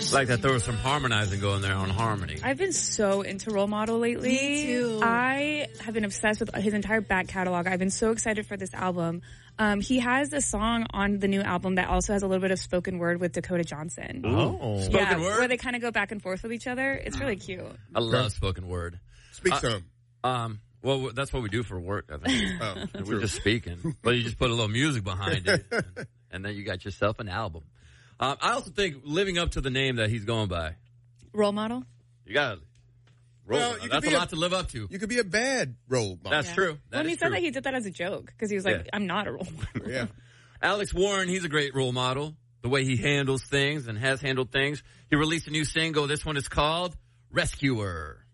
Like that there was some harmonizing going there on harmony. I've been so into Role Model lately. Me too. I have been obsessed with his entire back catalog. I've been so excited for this album. He has a song on the new album that also has a little bit of spoken word with Dakota Johnson. Oh. Spoken word? Where they kind of go back and forth with each other. It's really cute. I love spoken word. Speak some. Well, that's what we do for work, I think. We're just speaking. But you just put a little music behind it, and then you got yourself an album. I also think living up to the name that he's going by. Role Model? You got to. That's a lot to live up to. You could be a bad role model. That's true. When he said that, he did that as a joke because he was like, I'm not a role model. Yeah. Alex Warren, he's a great role model. The way he handles things and has handled things. He released a new single. This one is called Rescuer.